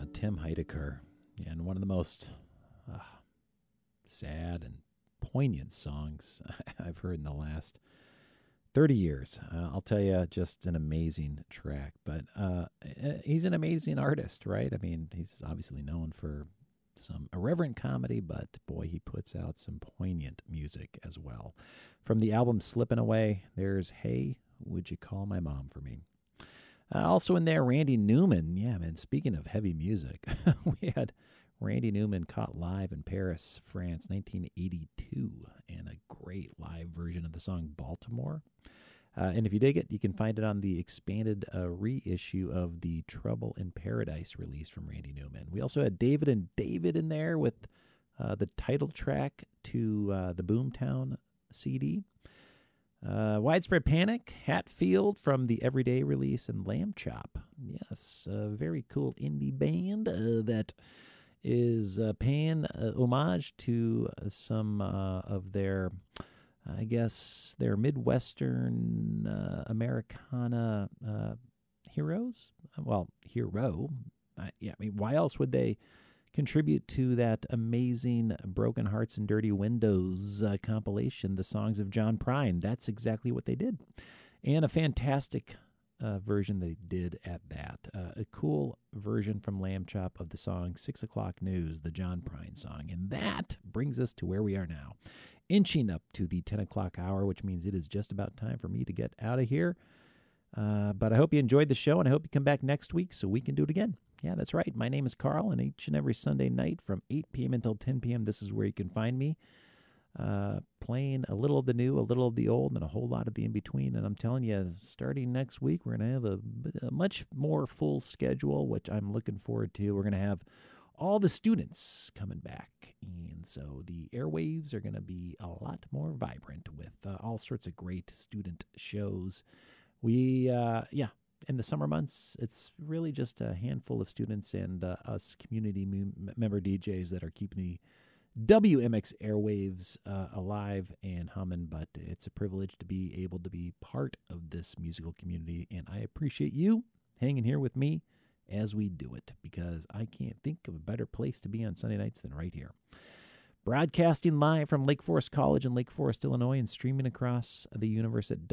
Tim Heidecker, and one of the most sad and poignant songs I've heard in the last 30 years. I'll tell you, just an amazing track. But he's an amazing artist, right? I mean, he's obviously known for some irreverent comedy, but boy, he puts out some poignant music as well. From the album Slippin' Away, there's Hey, Would You Call My Mom for Me? Also in there, Randy Newman. Yeah, man, speaking of heavy music, we had Randy Newman caught live in Paris, France, 1982, and a great live version of the song Baltimore. And if you dig it, you can find it on the expanded reissue of the Trouble in Paradise release from Randy Newman. We also had David and David in there with the title track to the Boomtown CD. Widespread Panic, Hatfield from the Everyday release, and Lamb Chop. Yes, a very cool indie band that is paying homage to some of their, I guess, their Midwestern Americana heroes. Well, hero. Yeah, I mean, why else would they contribute to that amazing Broken Hearts and Dirty Windows compilation, The Songs of John Prine? That's exactly what they did. And a fantastic version they did at that. A cool version from Lamb Chop of the song 6 O'Clock News, the John Prine song. And that brings us to where we are now, inching up to the 10 o'clock hour, which means it is just about time for me to get out of here. But I hope you enjoyed the show, and I hope you come back next week so we can do it again. Yeah, that's right. My name is Carl, and each and every Sunday night from 8 p.m. until 10 p.m., this is where you can find me, playing a little of the new, a little of the old, and a whole lot of the in-between. And I'm telling you, starting next week, we're going to have a much more full schedule, which I'm looking forward to. We're going to have all the students coming back, and so the airwaves are going to be a lot more vibrant with all sorts of great student shows. In the summer months, it's really just a handful of students and us community member DJs that are keeping the WMX airwaves alive and humming, but it's a privilege to be able to be part of this musical community, and I appreciate you hanging here with me as we do it, because I can't think of a better place to be on Sunday nights than right here. Broadcasting live from Lake Forest College in Lake Forest, Illinois, and streaming across the universe at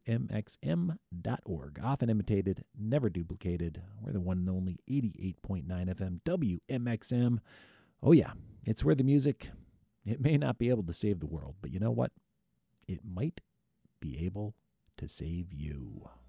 WMXM.org. Often imitated, never duplicated. We're the one and only 88.9 FM WMXM. Oh yeah, it's where the music, it may not be able to save the world, but you know what? It might be able to save you.